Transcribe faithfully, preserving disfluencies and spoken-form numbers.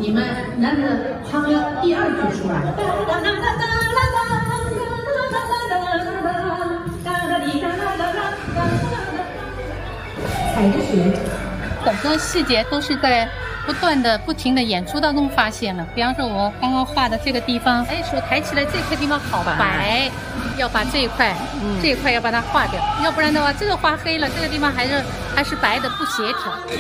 你们男子唱了第二句出来。踩着鞋， 很多细节都是在不断的、不停的演出当中发现了。比方说，我刚刚画的这个地方，哎，手抬起来这块地方好白，要把这一块，嗯、这一块要把它画掉，要不然的话，这个画黑了，这个地方还是还是白的，不协调。